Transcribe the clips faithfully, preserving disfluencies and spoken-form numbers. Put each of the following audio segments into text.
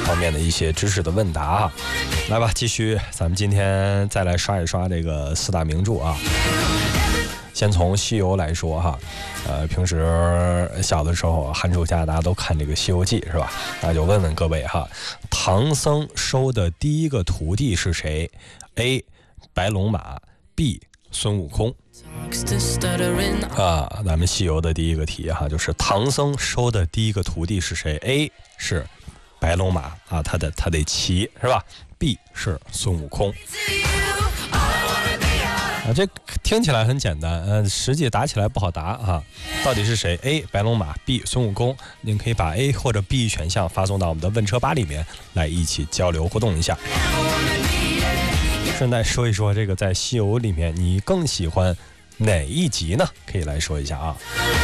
方面的一些知识的问答啊。来吧，继续，咱们今天再来刷一刷这个四大名著啊。先从西游来说哈，呃，平时小的时候寒暑假大家都看这个《西游记》是吧？那就问问各位哈，唐僧收的第一个徒弟是谁 ？A. 白龙马 B. 孙悟空。啊，咱们西游的第一个题哈，就是唐僧收的第一个徒弟是谁 ？A. 是白龙马啊，他的他得骑是吧 ？B. 是孙悟空。啊，这听起来很简单，呃，实际打起来不好答啊。到底是谁 ？A. 白龙马 B. 孙悟空。您可以把 A 或者 B 选项发送到我们的问车吧里面来一起交流互动一下。顺带说一说，这个在西游里面你更喜欢哪一集呢？可以来说一下啊。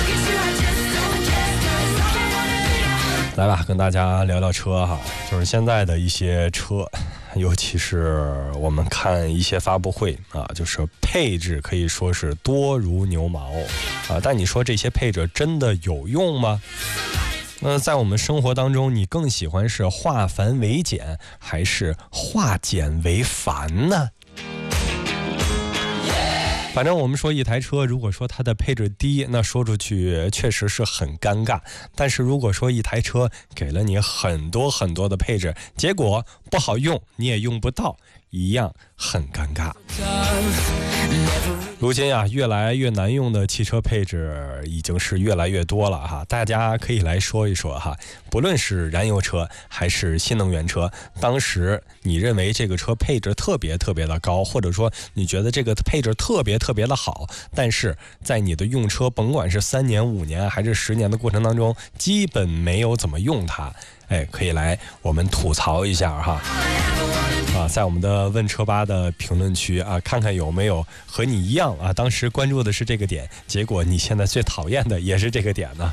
来吧，跟大家聊聊车哈，就是现在的一些车，尤其是我们看一些发布会啊，就是配置可以说是多如牛毛啊，但你说这些配置真的有用吗？那在我们生活当中，你更喜欢是化繁为简，还是化简为繁呢？反正我们说一台车，如果说它的配置低，那说出去确实是很尴尬。但是如果说一台车给了你很多很多的配置，结果不好用，你也用不到，一样很尴尬。如今啊，越来越难用的汽车配置已经是越来越多了哈，大家可以来说一说哈。不论是燃油车还是新能源车，当时你认为这个车配置特别特别的高，或者说你觉得这个配置特别特别的好，但是在你的用车，甭管是三年、五年还是十年的过程当中，基本没有怎么用它。哎，可以来我们吐槽一下哈。啊，在我们的问车吧的评论区啊，看看有没有和你一样啊，当时关注的是这个点，结果你现在最讨厌的也是这个点呢。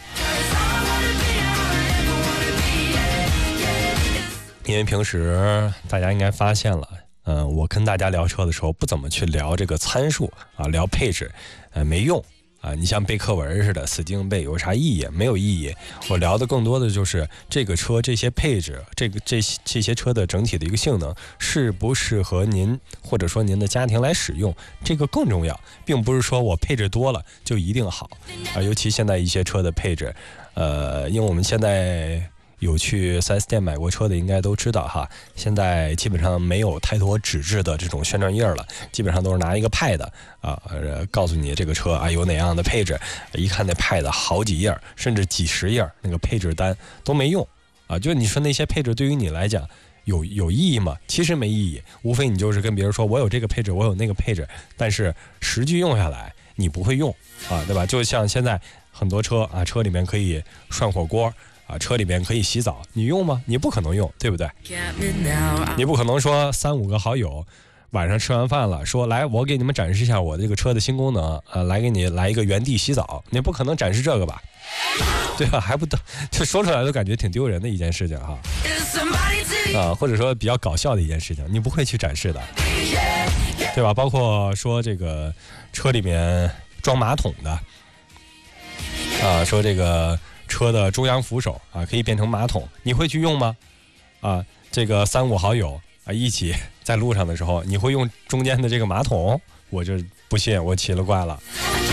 因为平时大家应该发现了，嗯、呃，我跟大家聊车的时候不怎么去聊这个参数啊，聊配置，呃，没用。啊，你像背课文似的，死记硬背有啥意义？没有意义。我聊的更多的就是这个车这些配置，这个这些这些车的整体的一个性能适不适合您，或者说您的家庭来使用，这个更重要，并不是说我配置多了就一定好啊。尤其现在一些车的配置，呃，因为我们现在有去 四 S 店买过车的应该都知道哈，现在基本上没有太多纸质的这种宣传页了，基本上都是拿一个 pad 啊，呃，告诉你这个车啊有哪样的配置，一看那 pad 好几页甚至几十页那个配置单都没用啊，就你说那些配置对于你来讲有有意义吗？其实没意义，无非你就是跟别人说我有这个配置我有那个配置，但是实际用下来你不会用啊，对吧？就像现在很多车啊，车里面可以涮火锅啊，车里面可以洗澡，你用吗？你不可能用，对不对？你不可能说三五个好友晚上吃完饭了，说来我给你们展示一下我这个车的新功能啊，来给你来一个原地洗澡，你不可能展示这个吧？对吧？还不得就说出来都感觉挺丢人的一件事情哈。啊，或者说比较搞笑的一件事情，你不会去展示的，对吧？包括说这个车里面装马桶的啊，说这个车的中央扶手啊可以变成马桶，你会去用吗？啊，这个三五好友啊一起在路上的时候，你会用中间的这个马桶？我这不信，我奇了怪了，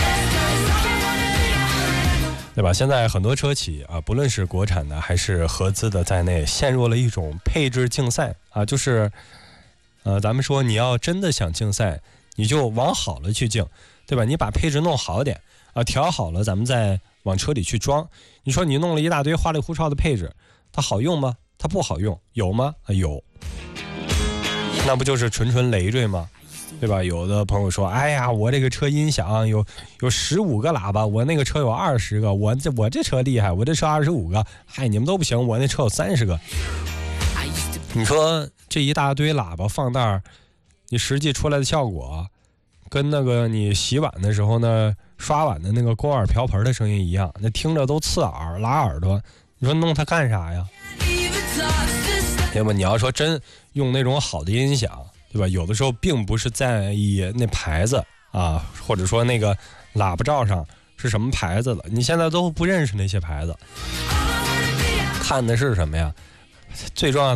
对吧？现在很多车企啊，不论是国产的还是合资的在内，陷入了一种配置竞赛啊，就是呃，咱们说你要真的想竞赛，你就往好了去竞，对吧？你把配置弄好点啊，调好了，咱们再往车里去装。你说你弄了一大堆花里胡哨的配置，它好用吗？它不好用，有吗？啊，有，那不就是纯纯累赘吗？对吧？有的朋友说，哎呀，我这个车音响有有十五个喇叭，我那个车有二十个，我这我这车厉害，我这车二十五个，嗨，你们都不行，我那车有三十个。你说这一大堆喇叭放那儿，你实际出来的效果，跟那个你洗碗的时候呢，刷碗的那个锅碗瓢盆的声音一样，那听着都刺耳拉耳朵。你说弄它干啥呀？对吧？你要说真用那种好的音响，对吧？有的时候并不是在意那牌子啊，或者说那个喇叭罩上是什么牌子的，你现在都不认识那些牌子，看的是什么呀？最重要的